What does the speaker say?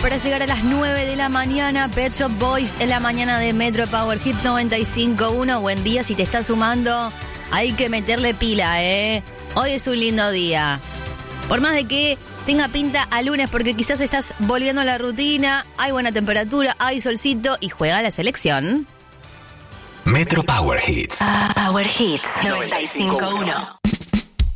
para llegar a las 9 de la mañana. Pet Shop Boys en la mañana de Metro Power Hit 95.1. Buen día, si te estás sumando, hay que meterle pila, Hoy es un lindo día. Por más de que tenga pinta a lunes, porque quizás estás volviendo a la rutina, hay buena temperatura, hay solcito y juega la selección. Metro Power Hits. Power Hits 95.1.